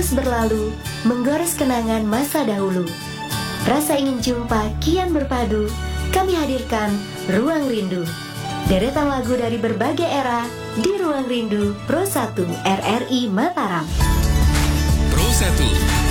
terus berlalu, menggores kenangan masa dahulu. Rasa ingin jumpa kian berpadu, kami hadirkan Ruang Rindu. Deretan lagu dari berbagai era di Ruang Rindu Pro 1 RRI Mataram. Pro 1